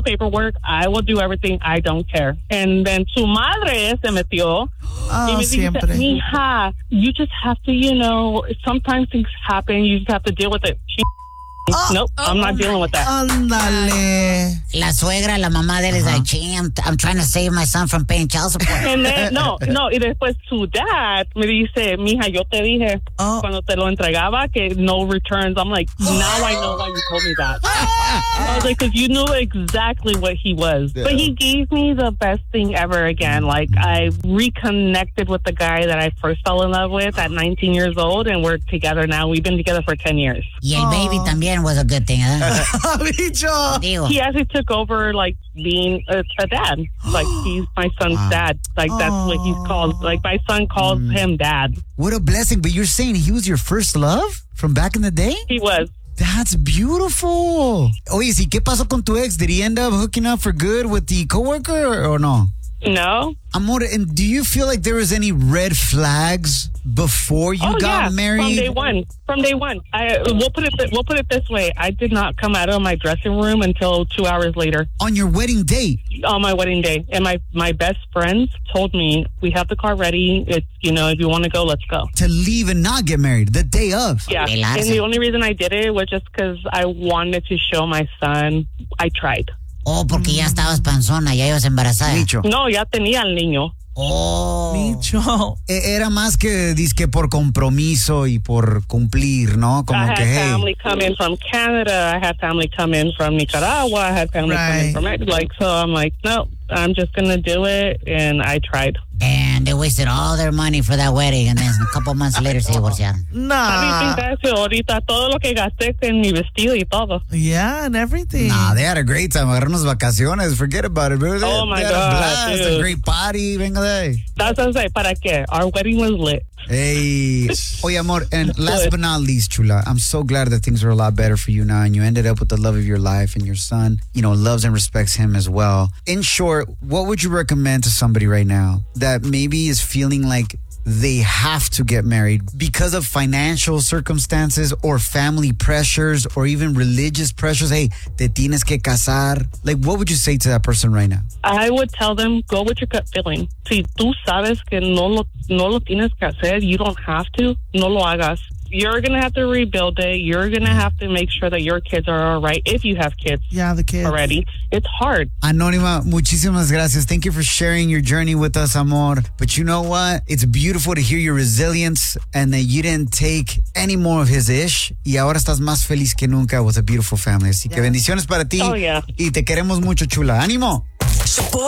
paperwork. I will do everything. I don't care. And then su madre se metió. Oh, siempre. Mija, you just have to, sometimes things happen. You just have to deal with it. Nope, I'm not dealing with that. Ándale. La suegra, la mamá de él is like, I'm trying to save my son from paying child support. And then, no, y después su dad me dice, mija, yo te dije cuando te lo entregaba que no returns. I'm like, now I know why you told me that. I was like, because you knew exactly what he was. Yeah. But he gave me the best thing ever again. Like, I reconnected with the guy that I first fell in love with at 19 years old, and we're together now. We've been together for 10 years. Y el baby también was a good thing, huh? He actually took over, like, being a dad. Like, he's my son's dad. Like, that's what he's called. Like, my son calls him dad. What a blessing. But you're saying he was your first love from back in the day? He was. That's beautiful. Oye, ¿sí qué pasó con tu ex? Did he end up hooking up for good with the coworker or no? No. Amor, and do you feel like there was any red flags before you got married? From day one. We'll put it this way. I did not come out of my dressing room until 2 hours later. On your wedding date? On my wedding day. And my best friends told me, we have the car ready. It's, if you want to go, let's go. To leave and not get married the day of? Yeah. And the only reason I did it was just because I wanted to show my son I tried. Oh, porque ya estabas panzona, ya ibas embarazada. Micho. No, ya tenía al niño. Oh. Micho. Era más que dizque por compromiso y por cumplir, ¿no? Como I had que, family come in from Canada. I had family come in from Nicaragua. I had family come in from Mexico. So I'm like, no, I'm just going to do it. And I tried. And they wasted all their money for that wedding. And then a couple months later se divorciaron. Nah. Ahorita todo lo que gasté en mi vestido y todo. Yeah, and everything. Nah, they had a great time. Agarraron unas vacaciones. Forget about it. Oh, my they had God, a blast, dude. a great party. Venga de ahí. That's what I say. ¿Para qué? Our wedding was lit. Hey. Oye, amor, and last but not least, Chula, I'm so glad that things are a lot better for you now, and you ended up with the love of your life, and your son, loves and respects him as well. In short, what would you recommend to somebody right now that maybe is feeling like they have to get married because of financial circumstances or family pressures or even religious pressures? Hey, te tienes que casar. Like, what would you say to that person right now? I would tell them, go with your gut feeling. Si tú sabes que no lo tienes que hacer, you don't have to, no lo hagas. You're going to have to rebuild it. You're going to have to make sure that your kids are all right if you have kids. Yeah, the kids. Already. It's hard. Anónima, muchísimas gracias. Thank you for sharing your journey with us, amor. But you know what? It's beautiful to hear your resilience and that you didn't take any more of his ish. Y ahora estás más feliz que nunca with a beautiful family. Así que bendiciones para ti. Oh, yeah. Y te queremos mucho, chula. ¡Ánimo!